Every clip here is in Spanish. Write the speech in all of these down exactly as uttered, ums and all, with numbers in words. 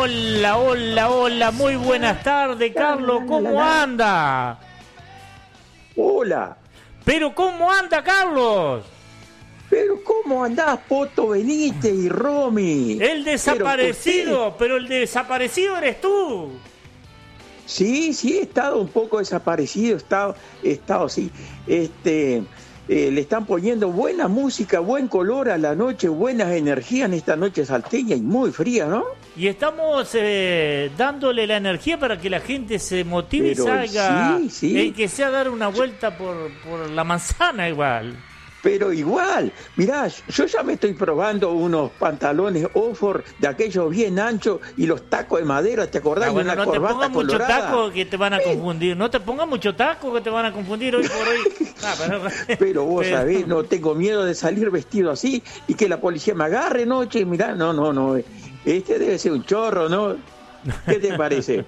Hola, hola, hola, muy buenas tardes, Carlos, ¿cómo anda? Hola. Pero ¿cómo anda, Carlos? Pero ¿cómo andás, Poto Benítez y Romy? El desaparecido, pero, pero el desaparecido eres tú. Sí, sí, he estado un poco desaparecido, he estado, he estado sí. Este, eh, le están poniendo buena música, buen color a la noche, buenas energías en esta noche salteña y muy fría, ¿no? Y estamos eh, dándole la energía para que la gente se motive pero, y salga, sí, sí. el que sea dar una vuelta por, por la manzana igual. Pero igual, mirá, yo ya me estoy probando unos pantalones Oxford de aquellos bien anchos y los tacos de madera, ¿te acordás? Ah, bueno, de una no te corbata pongas mucho colorada. taco que te van a confundir. No te pongas mucho taco que te van a confundir hoy por hoy. Ah, pero, pero vos pero... sabés, no tengo miedo de salir vestido así y que la policía me agarre noche. Mirá, no, no, no. Este debe ser un chorro, ¿no? ¿Qué te parece?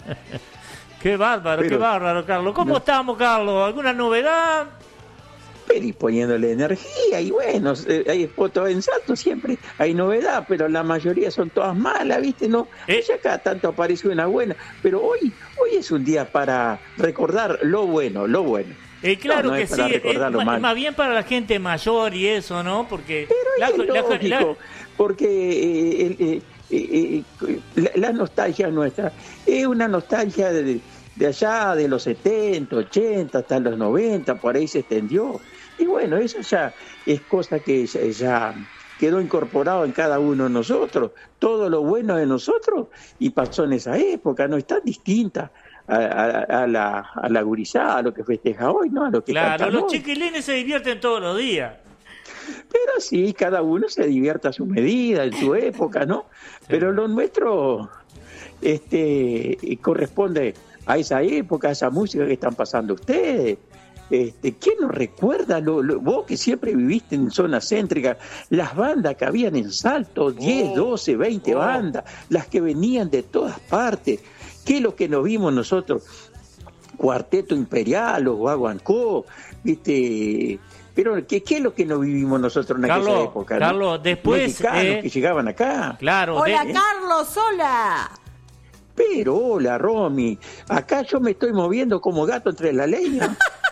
Qué bárbaro, pero, qué bárbaro, Carlos. ¿Cómo no. estamos, Carlos? ¿Alguna novedad? Pero y poniéndole energía, y bueno, hay fotos en Salto, siempre hay novedad, pero la mayoría son todas malas, ¿viste? No, ¿Eh? Ya cada tanto aparece una buena, pero hoy hoy es un día para recordar lo bueno, lo bueno. Eh, claro no, no que es para sí, recordar es lo más, más bien para la gente mayor y eso, ¿no? Porque pero la, es lógico, la, la... porque eh, eh, eh, eh, la, la nostalgia nuestra es una nostalgia de, de allá de los setenta, ochenta, hasta los noventa, por ahí se extendió. Y bueno, eso ya es cosa que ya, ya quedó incorporado en cada uno de nosotros, todo lo bueno de nosotros, y pasó en esa época, no es tan distinta a, a, a, la, a la gurizada, a lo que festeja hoy, ¿no? A lo que claro, los hoy. chiquilines se divierten todos los días. Pero sí, cada uno se divierte a su medida, en su época, ¿no? Sí. Pero lo nuestro este, corresponde a esa época, a esa música que están pasando ustedes. Este, ¿Quién nos recuerda, lo, lo, vos que siempre viviste en zona céntrica, las bandas que habían en Salto, diez, doce, veinte oh. bandas, las que venían de todas partes? ¿Qué es lo que nos vimos nosotros? Cuarteto Imperial, los Guaguancó, ¿viste? Pero ¿qué, ¿qué es lo que nos vivimos nosotros en Carlos, aquella época? Carlos, ¿no? después... Mexicanos eh... que llegaban acá. Claro. Hola, de... Carlos, hola. Pero, hola, Romy, acá yo me estoy moviendo como gato entre la leña.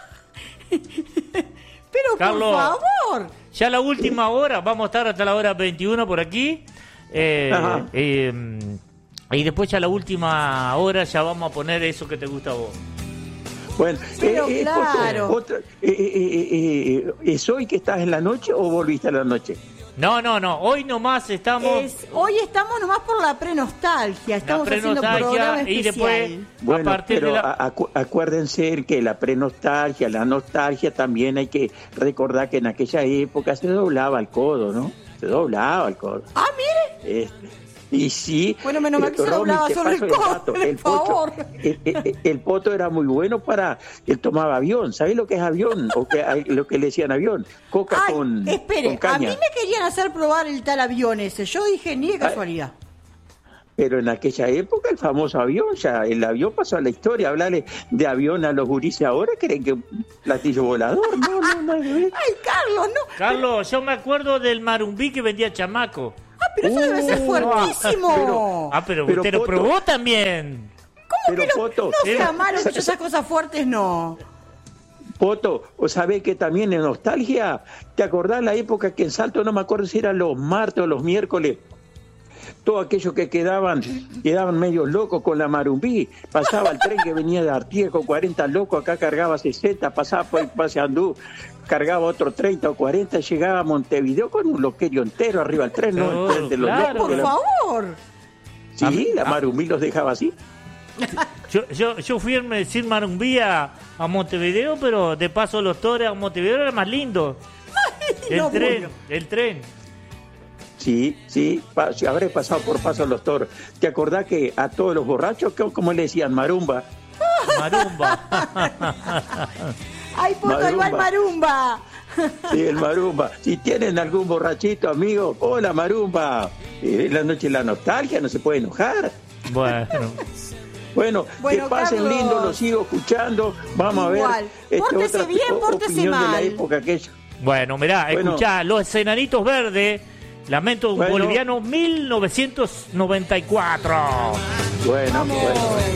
Pero Carlos, por favor. Ya la última hora, vamos a estar hasta la hora veintiuno por aquí. Eh, eh, y después ya la última hora ya vamos a poner eso que te gusta a vos. Bueno, pero eh, claro. Otra, otra, eh, eh, eh, ¿es hoy que estás en la noche o volviste a la noche? No, no, no, hoy nomás estamos... Es, hoy estamos nomás por la prenostalgia, estamos la haciendo programa especial. Y después, bueno, a partir pero de la... acu acuérdense que la prenostalgia, la nostalgia, también hay que recordar que en aquella época se doblaba el codo, ¿no? Se doblaba el codo. Ah, mire. Este, y sí... Bueno, menos mal que se doblaba solo el codo, por el favor. Pocho, el, el, el poto era muy bueno para... Él tomaba avión, ¿sabés lo que es avión? O que, lo que le decían avión. Coca Ay, con espere, con caña. A mí me querían hacer probar el tal avión ese. Yo dije, ni de casualidad. Ay, pero en aquella época el famoso avión, ya el avión pasó a la historia. Hablarle de avión a los gurises ahora, creen que platillo volador. No, no, no. Ay, Carlos, no. Carlos, yo me acuerdo del marumbí que vendía chamaco. Ah, pero eso uh, debe ser fuertísimo. Pero, ah, pero, pero usted lo probó también. ¿Cómo pero, que lo, Poto, no sea malo, que esas cosas fuertes no? Poto, ¿o sabés que también en nostalgia? ¿Te acordás la época que en Salto, no me acuerdo si eran los martes o los miércoles, todos aquellos que quedaban quedaban medio locos con la marumbí? Pasaba el tren que venía de Artigas con cuarenta locos, acá cargaba sesenta, pasaba por el Pase Andú, cargaba otro treinta o cuarenta, llegaba a Montevideo con un loquerio entero arriba del tren, ¿no? Oh, El tren de los claro, locos, por la... favor. Sí, la marumbí los dejaba así. Yo, yo, yo fui a decir marumbí a, a Montevideo, pero de paso los toros a Montevideo era más lindo. Ay, el no, tren, bueno. el tren. Sí, sí, pa, sí, habré pasado por Paso los Toros. ¿Te acordás que a todos los borrachos, como le decían, marumba? Marumba. Ay, Poto, ahí va el marumba. Sí, el marumba. Si tienen algún borrachito, amigo, hola marumba. Eh, la noche la nostalgia, no se puede enojar. Bueno. Bueno, bueno, que pasen Carlos. lindo, lo sigo escuchando. Vamos Igual. a ver. Este, Pórtese otra bien, pórtese opinión mal. de la época aquella. Bueno, mirá, Bueno. escuchá, los enanitos verdes Lamento Bueno. Boliviano mil novecientos noventa y cuatro. Bueno, Vamos. bueno.